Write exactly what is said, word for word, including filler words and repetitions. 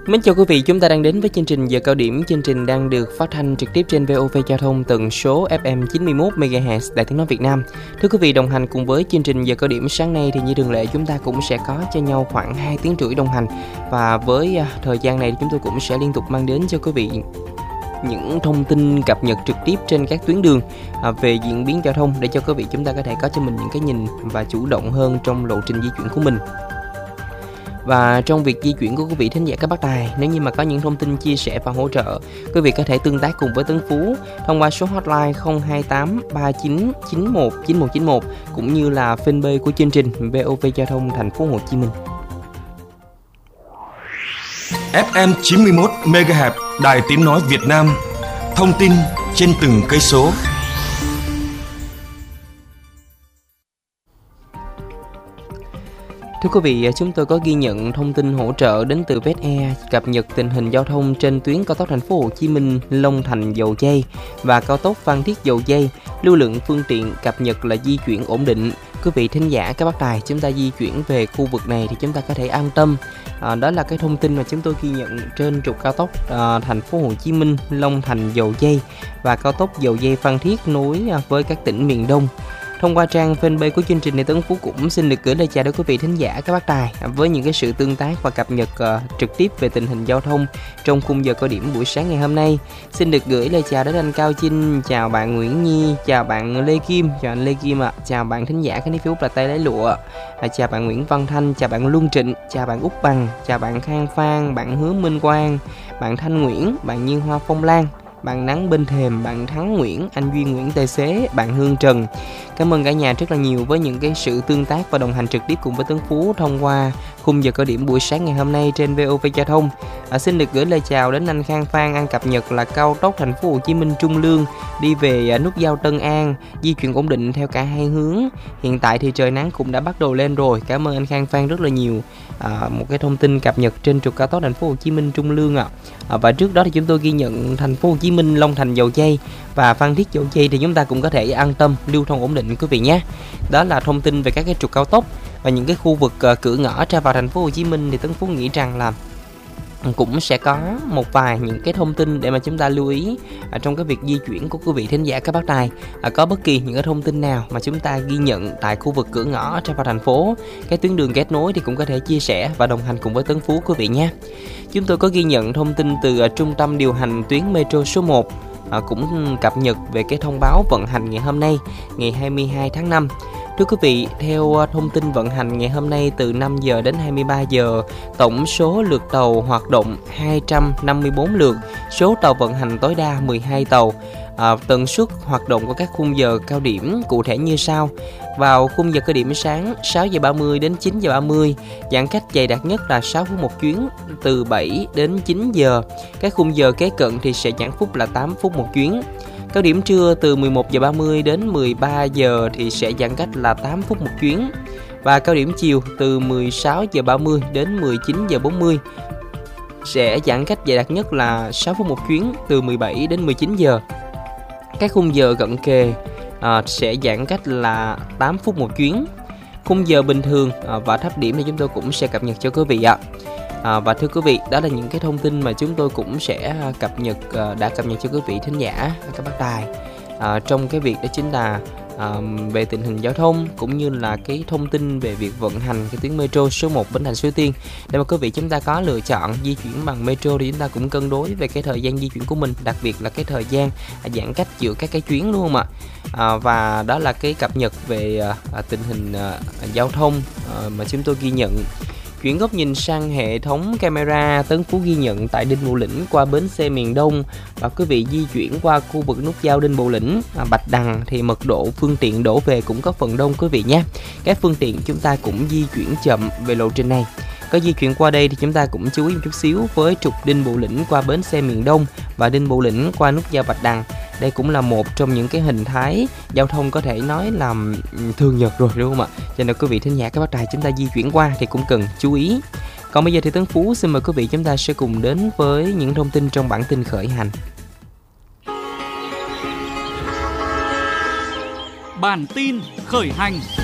Mến chào quý vị, chúng ta đang đến với chương trình Giờ Cao Điểm. Chương trình đang được phát thanh trực tiếp trên vê o vê Giao thông tần số ép em chín mươi mốt mê ga héc Đài Tiếng nói Việt Nam. Thưa quý vị, đồng hành cùng với chương trình Giờ Cao Điểm sáng nay thì như thường lệ chúng ta cũng sẽ có cho nhau khoảng hai tiếng rưỡi đồng hành. Và với uh, thời gian này thì chúng tôi cũng sẽ liên tục mang đến cho quý vị những thông tin cập nhật trực tiếp trên các tuyến đường à, về diễn biến giao thông để cho quý vị chúng ta có thể có cho mình những cái nhìn và chủ động hơn trong lộ trình di chuyển của mình. Và trong việc di chuyển của quý vị thính giả các bác tài, nếu như mà có những thông tin chia sẻ và hỗ trợ, quý vị có thể tương tác cùng với Tấn Phú thông qua số hotline không hai tám ba chín chín một chín một chín một cũng như là fanpage của chương trình vê o vê Giao thông Thành phố Hồ Chí Minh. ép em chín mươi mốt mê ga héc Đài Tiếng nói Việt Nam, thông tin trên từng cây số. Thưa quý vị, chúng tôi có ghi nhận thông tin hỗ trợ đến từ vê ét e cập nhật tình hình giao thông trên tuyến cao tốc Thành phố Hồ Chí Minh Long Thành Dầu Giây và cao tốc Phan Thiết Dầu Giây. Lưu lượng phương tiện cập nhật là di chuyển ổn định. Quý vị thính giả các bác tài, chúng ta di chuyển về khu vực này thì chúng ta có thể an tâm. À, đó là cái thông tin mà chúng tôi ghi nhận trên trục cao tốc à, Thành phố Hồ Chí Minh Long Thành Dầu Giây và cao tốc Dầu Giây Phan Thiết nối à, với các tỉnh miền Đông. Thông qua trang fanpage của chương trình này, Tấn Phú cũng xin được gửi lời chào đến quý vị thính giả các bác tài với những cái sự tương tác và cập nhật uh, trực tiếp về tình hình giao thông trong khung giờ cao điểm buổi sáng ngày hôm nay. Xin được gửi lời chào đến anh Cao Chinh, chào bạn Nguyễn Nhi, chào bạn Lê Kim, chào anh Lê Kim ạ, à. Chào bạn thính giả cái Facebook là Tay Lấy Lụa, à, chào bạn Nguyễn Văn Thanh, chào bạn Luân Trịnh, chào bạn Úc Bằng, chào bạn Khang Phan, bạn Hứa Minh Quang, bạn Thanh Nguyễn, bạn Nhiên Hoa Phong Lan, bạn Nắng Bên Thềm, bạn Thắng Nguyễn, anh Duy Nguyễn Tài Xế, bạn Hương Trần. Cảm ơn cả nhà rất là nhiều với những cái sự tương tác và đồng hành trực tiếp cùng với Tấn Phú thông qua khung giờ cao điểm buổi sáng ngày hôm nay trên vê o vê Giao thông. À, xin được gửi lời chào đến anh Khang Phan, anh cập nhật là cao tốc Thành phố Hồ Chí Minh Trung Lương đi về nút giao Tân An, di chuyển ổn định theo cả hai hướng. Hiện tại thì trời nắng cũng đã bắt đầu lên rồi. Cảm ơn anh Khang Phan rất là nhiều. À, một cái thông tin cập nhật trên trục cao tốc Thành phố Hồ Chí Minh Trung Lương ạ. À. À, và trước đó thì chúng tôi ghi nhận Thành phố Hồ Chí Minh Long Thành Dầu Giây và Phan Thiết Dầu Giây thì chúng ta cũng có thể an tâm lưu thông ổn định quý vị nhé. Đó là thông tin về các cái trục cao tốc và những cái khu vực uh, cửa ngõ ra vào Thành phố Hồ Chí Minh thì Tấn Phú nghĩ rằng là cũng sẽ có một vài những cái thông tin để mà chúng ta lưu ý ở trong cái việc di chuyển của quý vị thính giả các bác tài. À, có bất kỳ những cái thông tin nào mà chúng ta ghi nhận tại khu vực cửa ngõ ra vào thành phố, cái tuyến đường kết nối thì cũng có thể chia sẻ và đồng hành cùng với Tấn Phú quý vị nhé. Chúng tôi có ghi nhận thông tin từ uh, trung tâm điều hành tuyến metro số một à, cũng cập nhật về cái thông báo vận hành ngày hôm nay, ngày hai mươi hai tháng năm. Thưa quý vị, theo thông tin vận hành ngày hôm nay từ năm giờ đến hai mươi ba giờ, tổng số lượt tàu hoạt động hai trăm năm mươi bốn lượt, số tàu vận hành tối đa mười hai tàu. À, tần suất hoạt động của các khung giờ cao điểm cụ thể như sau. Vào khung giờ cao điểm sáng sáu giờ ba mươi đến chín giờ ba mươi, giãn cách dày đặc nhất là sáu phút một chuyến từ bảy đến chín giờ. Các khung giờ kế cận thì sẽ giãn phút là tám phút một chuyến. Cao điểm trưa từ mười một giờ ba mươi đến mười ba giờ thì sẽ giãn cách là tám phút một chuyến. Và cao điểm chiều từ mười sáu giờ ba mươi đến mười chín giờ bốn mươi sẽ giãn cách dày đặc nhất là sáu phút một chuyến từ mười bảy đến mười chín giờ. Các khung giờ cận kề à, sẽ giãn cách là tám phút một chuyến. Khung giờ bình thường à, và thấp điểm thì chúng tôi cũng sẽ cập nhật cho quý vị ạ. À, và thưa quý vị, đó là những cái thông tin mà chúng tôi cũng sẽ cập nhật uh, đã cập nhật cho quý vị thính giả các bác tài à, trong cái việc đó chính là à, về tình hình giao thông cũng như là cái thông tin về việc vận hành cái tuyến metro số một Bến Thành Suối Tiên. Để mà quý vị chúng ta có lựa chọn di chuyển bằng metro thì chúng ta cũng cân đối về cái thời gian di chuyển của mình, đặc biệt là cái thời gian à, giãn cách giữa các cái chuyến luôn ạ. À, và đó là cái cập nhật về à, tình hình à, giao thông à, mà chúng tôi ghi nhận. Chuyển góc nhìn sang hệ thống camera, Tấn Phú ghi nhận tại Đinh Bộ Lĩnh qua bến xe miền Đông và quý vị di chuyển qua khu vực nút giao Đinh Bộ Lĩnh, à, Bạch Đằng thì mật độ phương tiện đổ về cũng có phần đông quý vị nhé. Các phương tiện chúng ta cũng di chuyển chậm về lộ trình này. Có di chuyển qua đây thì chúng ta cũng chú ý một chút xíu với trục Đinh Bộ Lĩnh qua bến xe miền Đông và Đinh Bộ Lĩnh qua nút giao Bạch Đằng. Đây cũng là một trong những cái hình thái giao thông có thể nói là thường nhật rồi, đúng không ạ? Cho nên quý vị thính giả các bác tài chúng ta di chuyển qua thì cũng cần chú ý. Còn bây giờ thì Tấn Phú xin mời quý vị chúng ta sẽ cùng đến với những thông tin trong bản tin khởi hành. Bản tin khởi hành.